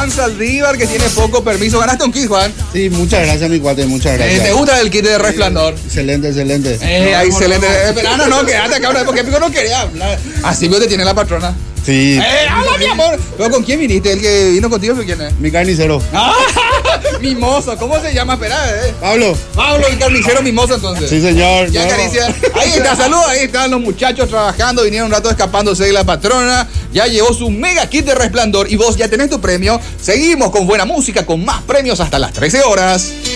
Juan Saldívar, que tiene poco permiso. ¿Ganaste un kit, Juan? Sí, muchas gracias, mi cuate, muchas gracias. ¿Te gusta el kit de Resplandor? Excelente, excelente. Excelente. No, quédate acá, porque Pico no quería hablar. Así veo que tiene la patrona. Sí. ¡Habla, mi amor! ¿Pero con quién viniste? ¿El que vino contigo? ¿Quién es? Mi carnicero. Mimoso, ¿cómo se llama? Espera, Pablo, el carnicero mimoso, entonces. sí, señor. Ya acaricia. Ahí está, saludos, ahí están los muchachos trabajando, vinieron un rato escapándose de la patrona, ya llevó su mega kit de Resplandor y vos ya tenés tu premio. Seguimos con buena música, con más premios hasta las 13 horas.